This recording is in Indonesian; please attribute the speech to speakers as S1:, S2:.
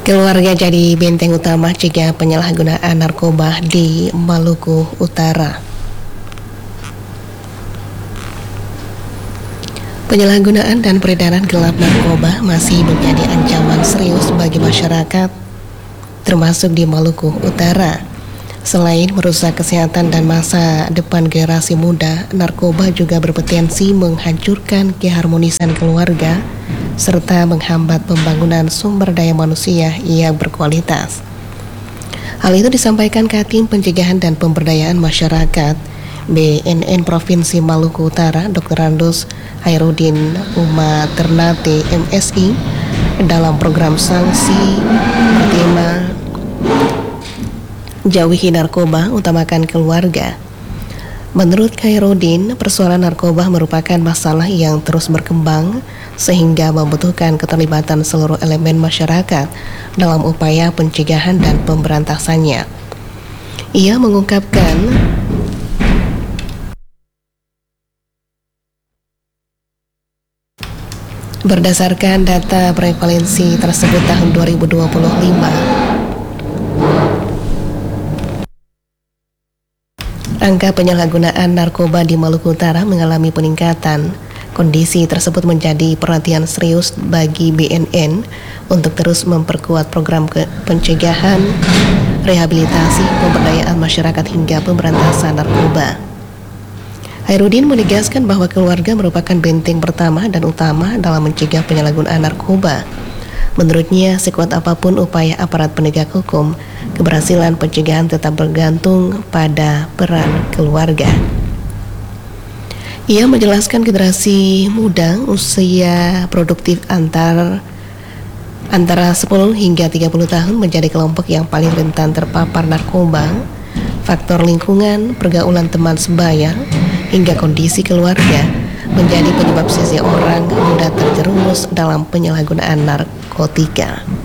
S1: Keluarga jadi benteng utama cegah penyalahgunaan narkoba di Maluku Utara. Penyalahgunaan dan peredaran gelap narkoba masih menjadi ancaman serius bagi masyarakat, termasuk di Maluku Utara. Selain merusak kesehatan dan masa depan generasi muda, narkoba juga berpotensi menghancurkan keharmonisan keluarga serta menghambat pembangunan sumber daya manusia yang berkualitas. Hal itu disampaikan Katim Pencegahan dan Pemberdayaan Masyarakat BNN Provinsi Maluku Utara, Dr. Randus Hairudin Uma Ternate MSI dalam program sanksi bertema Jauhi Narkoba, Utamakan Keluarga. Menurut Khairuddin, persoalan narkoba merupakan masalah yang terus berkembang sehingga membutuhkan keterlibatan seluruh elemen masyarakat dalam upaya pencegahan dan pemberantasannya. Ia mengungkapkan berdasarkan data prevalensi tersebut tahun 2025, angka penyalahgunaan narkoba di Maluku Utara mengalami peningkatan. Kondisi tersebut menjadi perhatian serius bagi BNN untuk terus memperkuat program pencegahan, rehabilitasi, pemberdayaan masyarakat hingga pemberantasan narkoba. Hairudin menegaskan bahwa keluarga merupakan benteng pertama dan utama dalam mencegah penyalahgunaan narkoba. Menurutnya, sekuat apapun upaya aparat penegak hukum, keberhasilan pencegahan tetap bergantung pada peran keluarga. Ia menjelaskan generasi muda usia produktif antara 10 hingga 30 tahun menjadi kelompok yang paling rentan terpapar narkoba. Faktor lingkungan, pergaulan teman sebaya, hingga kondisi keluarga menjadi penyebab seseorang mudah terjerumus dalam penyalahgunaan narkotika.